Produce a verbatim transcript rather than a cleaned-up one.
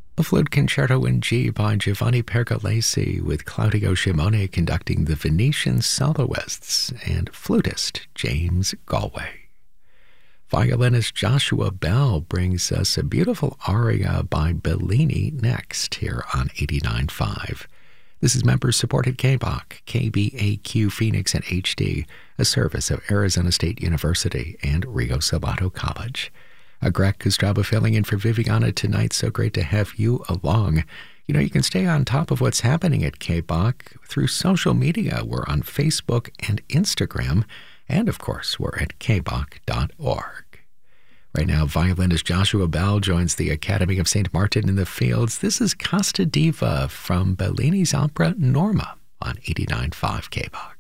A flute concerto in G by Giovanni Pergolesi with Claudio Shimone conducting the Venetian soloists and flutist James Galway. Violinist Joshua Bell brings us a beautiful aria by Bellini next here on eighty-nine point five. This is member-supported K B O C, K B A Q Phoenix and H D, a service of Arizona State University and Rio Salado College. A Greg Kostraba filling in for Viviana tonight. So great to have you along. You know, you can stay on top of what's happening at K B O C through social media. We're on Facebook and Instagram. And, of course, we're at k b o c dot org. Right now, violinist Joshua Bell joins the Academy of Saint Martin in the Fields. This is Casta Diva from Bellini's opera Norma on eighty-nine point five K B O C.